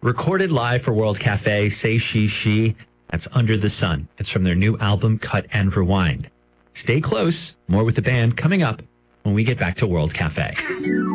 Recorded live for World Cafe, Say She. That's Under the Sun. It's from their new album, Cut and Rewind. Stay close. More with the band coming up when we get back to World Cafe.